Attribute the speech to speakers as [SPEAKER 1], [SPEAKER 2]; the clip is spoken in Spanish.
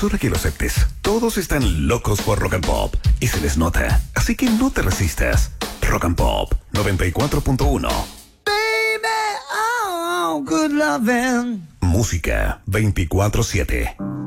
[SPEAKER 1] Es hora que lo aceptes. Todos están locos por Rock and Pop y se les nota. Así que no te resistas. Rock and Pop 94.1.
[SPEAKER 2] Baby, oh, good loving.
[SPEAKER 1] Música 24/7.